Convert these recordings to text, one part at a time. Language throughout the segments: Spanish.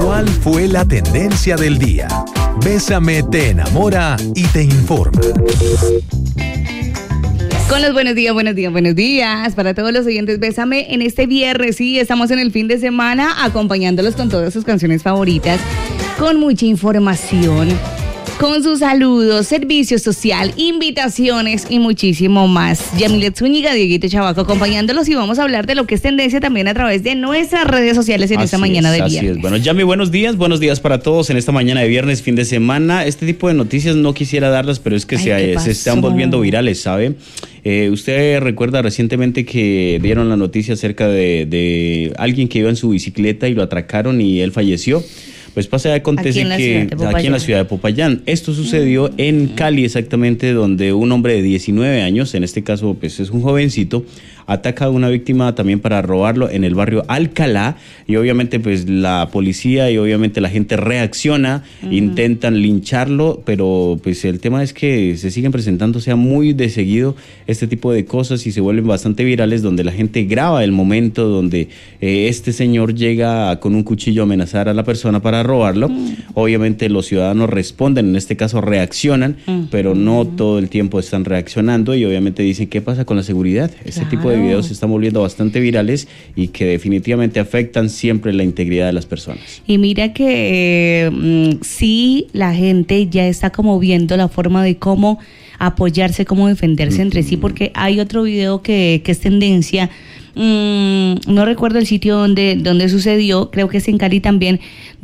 ¿Cuál fue la tendencia del día? Bésame te enamora y te informa. Con los buenos días para todos los oyentes. Bésame en este viernes, sí, estamos en el fin de semana acompañándolos con todas sus canciones favoritas, con mucha información, con sus saludos, servicio social, invitaciones y muchísimo más. Yamilet Zúñiga, Dieguito Chavaco acompañándolos y vamos a hablar de lo que es tendencia también a través de nuestras redes sociales en esta mañana de viernes. Así es. Bueno, Yami, buenos días para todos en esta mañana de viernes, fin de semana. Este tipo de noticias no quisiera darlas, pero es que se están volviendo virales, ¿sabe? Usted recuerda recientemente que dieron la noticia acerca de alguien que iba en su bicicleta y lo atracaron y él falleció. Pues pasa y acontece que aquí en la ciudad de Popayán, esto sucedió en Cali exactamente, donde un hombre de 19 años, en este caso pues es un jovencito, ataca a una víctima también para robarlo en el barrio Alcalá, y obviamente pues la policía y obviamente la gente reacciona, intentan lincharlo, pero pues el tema es que se siguen presentando, o sea, muy de seguido este tipo de cosas y se vuelven bastante virales, donde la gente graba el momento donde este señor llega con un cuchillo a amenazar a la persona para robarlo. Obviamente los ciudadanos responden, en este caso reaccionan, pero no todo el tiempo están reaccionando y obviamente dicen, ¿qué pasa con la seguridad? Este tipo de videos se están volviendo bastante virales y que definitivamente afectan siempre la integridad de las personas. Y mira que sí, la gente ya está como viendo la forma de cómo apoyarse, cómo defenderse entre sí, porque hay otro video que es tendencia. No recuerdo el sitio donde sucedió, creo que es en Cali también,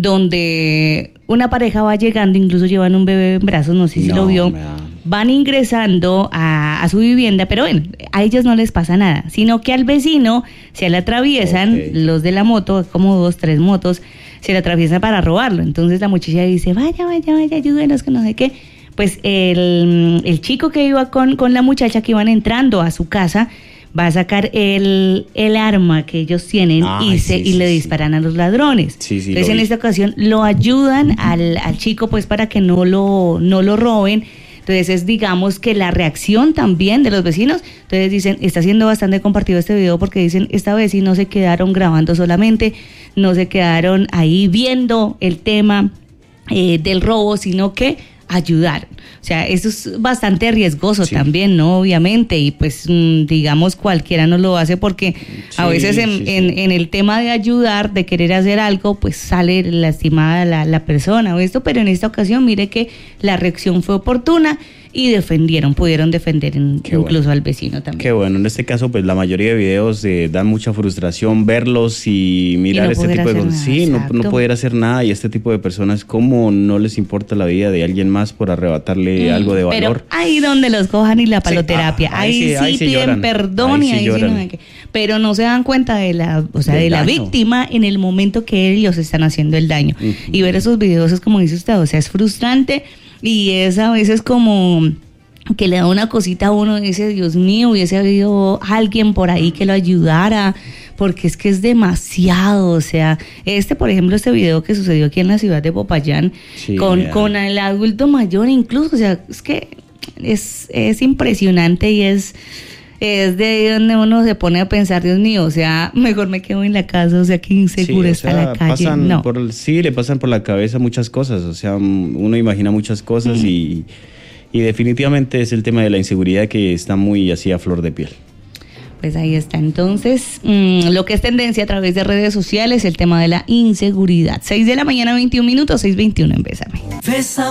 donde una pareja va llegando, incluso llevan un bebé en brazos, no sé si lo vio, van ingresando a su vivienda, pero bueno, a ellos no les pasa nada, sino que al vecino se le atraviesan los de la moto, como 2, 3 motos, se le atraviesan para robarlo. Entonces la muchacha dice, vaya, ayúdenos, que no sé qué. Pues el chico que iba con la muchacha, que iban entrando a su casa, va a sacar el arma que ellos tienen y le disparan a los ladrones. Entonces en esta ocasión lo ayudan al chico pues para que no lo roben. Entonces es, digamos, que la reacción también de los vecinos. Entonces dicen, está siendo bastante compartido este video porque dicen, esta vez sí no se quedaron grabando solamente, no se quedaron ahí viendo el tema del robo, sino que ayudar. O sea, eso es bastante riesgoso también, ¿no? Obviamente, y pues digamos cualquiera no lo hace porque a veces en el tema de ayudar, de querer hacer algo, pues sale lastimada la persona o esto, pero en esta ocasión mire que la reacción fue oportuna y pudieron defender incluso al vecino también. Qué bueno, en este caso pues la mayoría de videos dan mucha frustración verlos y mirar este tipo de cosas. Sí, no poder hacer nada, y este tipo de personas, ¿cómo no les importa la vida de alguien más por arrebatarle algo de valor? Pero ahí donde los cojan y la paloterapia, ahí sí piden lloran, perdón y ahí sí no hay que, pero no se dan cuenta de la víctima en el momento que ellos están haciendo el daño. Y ver esos videos es como dice usted, o sea, es frustrante. Y es a veces como que le da una cosita a uno y dice, Dios mío, hubiese habido alguien por ahí que lo ayudara, porque es que es demasiado. O sea, por ejemplo, este video que sucedió aquí en la ciudad de Popayán, con el adulto mayor incluso, o sea, es que es impresionante y es de donde uno se pone a pensar, Dios mío, o sea, mejor me quedo en la casa, o sea, que insegura está la calle. Le pasan por la cabeza muchas cosas, o sea, uno imagina muchas cosas y definitivamente es el tema de la inseguridad que está muy así a flor de piel. Pues ahí está, entonces, lo que es tendencia a través de redes sociales, el tema de la inseguridad. 6 de la mañana, 21 minutos, 6:21, Bésame.